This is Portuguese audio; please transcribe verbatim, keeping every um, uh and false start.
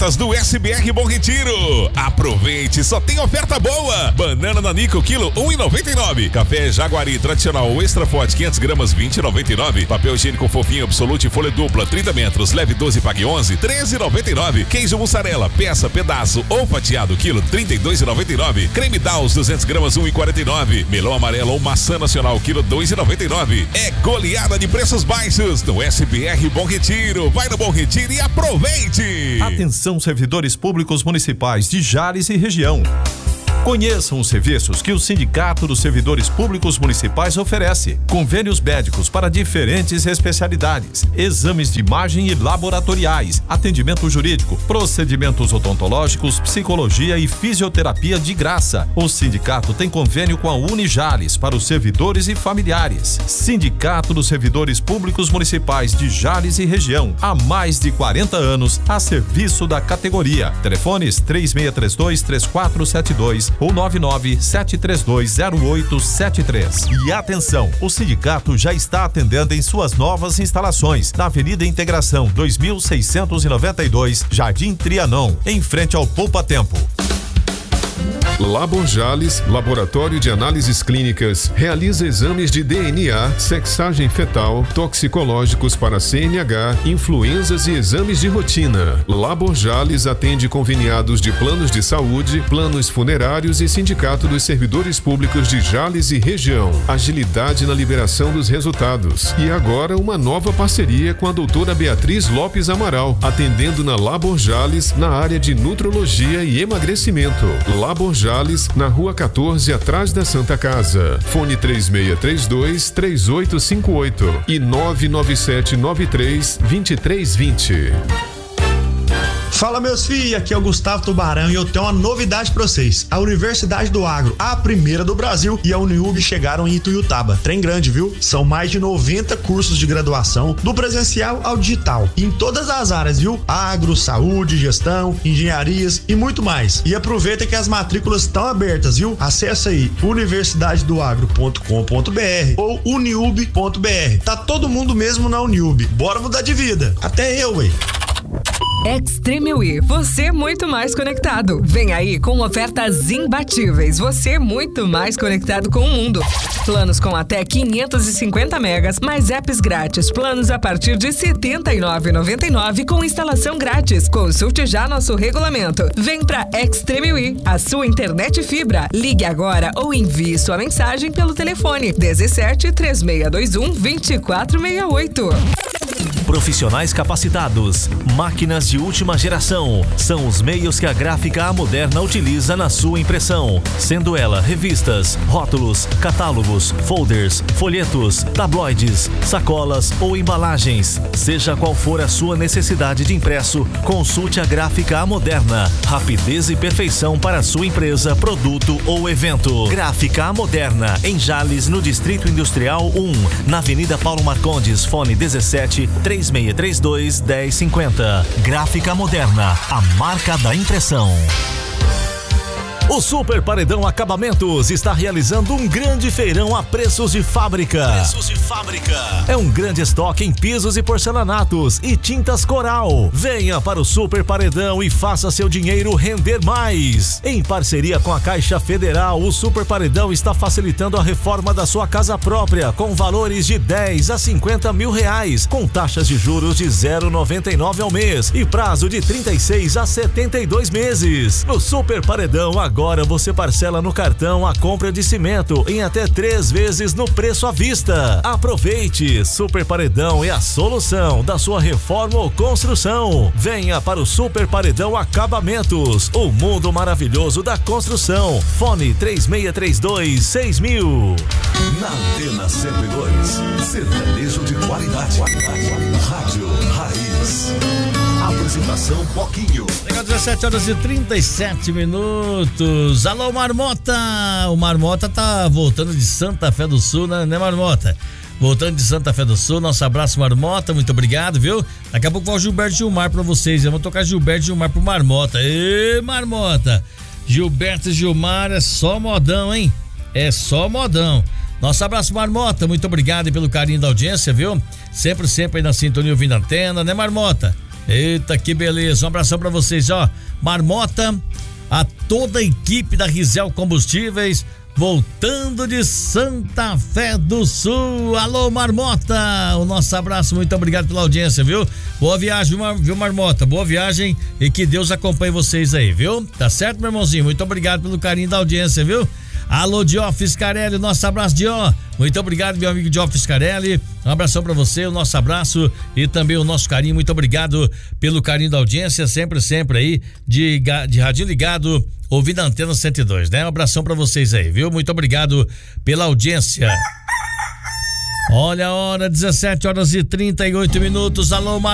do S B R Bom Retiro. Aproveite, só tem oferta boa. Banana nanico quilo um e noventa e nove. Café Jaguari tradicional extra forte quinhentas gramas vinte e noventa e nove. Papel higiênico fofinho Absolute folha dupla trinta metros leve doze pague onze treze e noventa e nove. Queijo mussarela peça pedaço ou fatiado quilo trinta e dois e noventa e nove. Creme Downs duzentas gramas um e quarenta e nove. Melão amarelo ou maçã nacional quilo dois e noventa e nove. É goleada de preços baixos no S B R Bom Retiro. Vai no Bom Retiro e aproveite. Atenção, servidores públicos municipais de Jales e região. Conheçam os serviços que o Sindicato dos Servidores Públicos Municipais oferece. Convênios médicos para diferentes especialidades, exames de imagem e laboratoriais, atendimento jurídico, procedimentos odontológicos, psicologia e fisioterapia de graça. O sindicato tem convênio com a Unijales para os servidores e familiares. Sindicato dos Servidores Públicos Municipais de Jales e região. Há mais de quarenta anos a serviço da categoria. Telefones três seis três dois, três quatro sete dois ou nove nove sete três dois zero oito sete três. E atenção, o sindicato já está atendendo em suas novas instalações na Avenida Integração dois mil seiscentos e noventa e dois, Jardim Trianon, em frente ao Poupa Tempo. Labor Jales, Laboratório de Análises Clínicas, realiza exames de D N A, sexagem fetal, toxicológicos para C N H, influenzas e exames de rotina. Labor Jales atende conveniados de planos de saúde, planos funerários e Sindicato dos Servidores Públicos de Jales e região. Agilidade na liberação dos resultados. E agora uma nova parceria com a doutora Beatriz Lopes Amaral, atendendo na Labor Jales na área de nutrologia e emagrecimento. Labor Jales, na Rua quatorze, atrás da Santa Casa. Fone três seis três dois, três oito cinco oito e nove nove sete nove três, dois três dois zero. Fala, meus filhos, aqui é o Gustavo Tubarão e eu tenho uma novidade pra vocês. A Universidade do Agro, a primeira do Brasil, e a Uniub chegaram em Ituiutaba. Trem grande, viu? São mais de noventa cursos de graduação, do presencial ao digital, em todas as áreas, viu? Agro, saúde, gestão, engenharias e muito mais. E aproveita que as matrículas estão abertas, viu? Acesse aí universidade do agro ponto com ponto b r ou uniub ponto b r. Tá todo mundo mesmo na Uniub. Bora mudar de vida. Até eu, hein? Extreme U I, você muito mais conectado. Vem aí com ofertas imbatíveis, você muito mais conectado com o mundo. Planos com até quinhentos e cinquenta megas, mais apps grátis, planos a partir de setenta e nove reais e noventa e nove centavos com instalação grátis. Consulte já nosso regulamento. Vem pra Extreme U I, a sua internet fibra. Ligue agora ou envie sua mensagem pelo telefone dezessete, três seis dois um, vinte e quatro sessenta e oito. Profissionais capacitados, máquinas de última geração, são os meios que a Gráfica A Moderna utiliza na sua impressão, sendo ela revistas, rótulos, catálogos, folders, folhetos, tabloides, sacolas ou embalagens. Seja qual for a sua necessidade de impresso, consulte a Gráfica A Moderna. Rapidez e perfeição para a sua empresa, produto ou evento. Gráfica A Moderna, em Jales, no Distrito Industrial um, na Avenida Paulo Marcondes, fone dezessete, três seis três dois, dez cinquenta. Gráfica Moderna, a marca da impressão. O Super Paredão Acabamentos está realizando um grande feirão a preços de fábrica. Preços de fábrica. É um grande estoque em pisos e porcelanatos e tintas Coral. Venha para o Super Paredão e faça seu dinheiro render mais. Em parceria com a Caixa Federal, o Super Paredão está facilitando a reforma da sua casa própria com valores de dez a cinquenta mil reais, com taxas de juros de zero vírgula noventa e nove ao mês e prazo de trinta e seis a setenta e dois meses. No Super Paredão, agora Agora você parcela no cartão a compra de cimento em até três vezes no preço à vista. Aproveite! Super Paredão é a solução da sua reforma ou construção. Venha para o Super Paredão Acabamentos, o mundo maravilhoso da construção. Fone três seis três dois, seis mil. Na Antena cento e dois, sertanejo de qualidade. Rádio Raiz. Apresentação Poquinho. Legal, dezessete horas e trinta e sete minutos. Alô, Marmota! O Marmota tá voltando de Santa Fé do Sul, né, né Marmota? Voltando de Santa Fé do Sul, nosso abraço, Marmota, muito obrigado, viu? Daqui a pouco vai o Gilberto Gilmar pra vocês, eu vou tocar Gilberto Gilmar pro Marmota. Ê, Marmota! Gilberto Gilmar é só modão, hein? É só modão. Nosso abraço, Marmota, muito obrigado pelo carinho da audiência, viu? Sempre, sempre aí na sintonia ouvindo a antena, né, Marmota? Eita, que beleza. Um abração pra vocês, ó. Marmota, a toda a equipe da Rizel Combustíveis, voltando de Santa Fé do Sul. Alô, Marmota, o nosso abraço, muito obrigado pela audiência, viu? Boa viagem, viu, Marmota? Boa viagem e que Deus acompanhe vocês aí, viu? Tá certo, meu irmãozinho? Muito obrigado pelo carinho da audiência, viu? Alô, Dió Fiscarelli, nosso abraço, Dió. Muito obrigado, meu amigo Dió Fiscarelli. Um abração pra você, o nosso abraço e também o nosso carinho. Muito obrigado pelo carinho da audiência, sempre, sempre aí, de, de radinho ligado, ouvindo a Antena cento e dois, né? Um abração pra vocês aí, viu? Muito obrigado pela audiência. Olha a hora, dezessete horas e trinta e oito minutos. Alô, Mar...